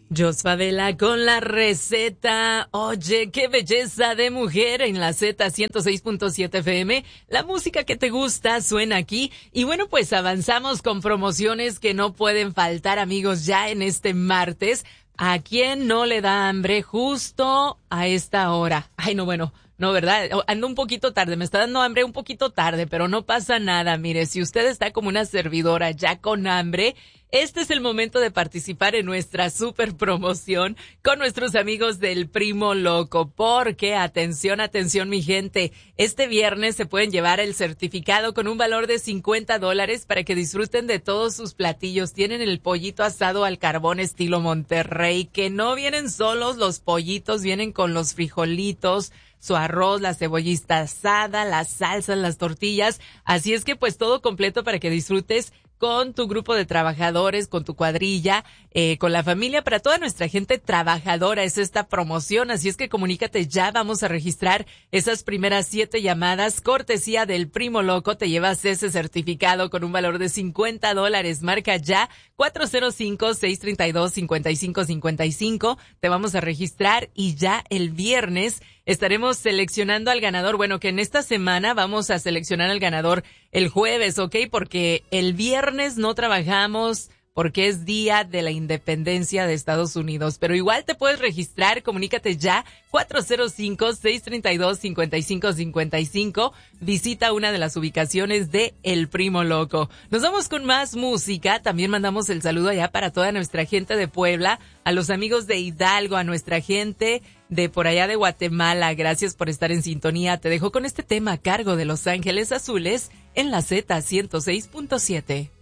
Jos Favela con la receta. Oye, qué belleza de mujer en la Z106.7 FM. La música que te gusta suena aquí. Y bueno, pues avanzamos con promociones que no pueden faltar, amigos, ya en este martes. ¿A quién no le da hambre justo a esta hora? Ay, no, bueno. No, ¿verdad? Ando un poquito tarde, me está dando hambre un poquito tarde, pero no pasa nada. Mire, si usted está como una servidora ya con hambre, este es el momento de participar en nuestra super promoción con nuestros amigos del Primo Loco, porque atención, atención mi gente, este viernes se pueden llevar el certificado con un valor de $50 para que disfruten de todos sus platillos. Tienen el pollito asado al carbón estilo Monterrey, que no vienen solos los pollitos, vienen con los frijolitos, su arroz, la cebollita asada, las salsas, las tortillas. Así es que pues todo completo para que disfrutes con tu grupo de trabajadores, con tu cuadrilla, con la familia, para toda nuestra gente trabajadora es esta promoción, así es que comunícate ya, vamos a registrar esas primeras 7 llamadas, cortesía del Primo Loco, te llevas ese certificado con un valor de $50, marca ya 405-632-5555, te vamos a registrar y ya el viernes estaremos seleccionando al ganador. Bueno, que en esta semana vamos a seleccionar al ganador el jueves, ¿ok? Porque el viernes no trabajamos porque es Día de la Independencia de Estados Unidos. Pero igual te puedes registrar, comunícate ya, 405-632-5555. Visita una de las ubicaciones de El Primo Loco. Nos vamos con más música. También mandamos el saludo allá para toda nuestra gente de Puebla, a los amigos de Hidalgo, a nuestra gente de por allá de Guatemala. Gracias por estar en sintonía. Te dejo con este tema a cargo de Los Ángeles Azules en la Z106.7.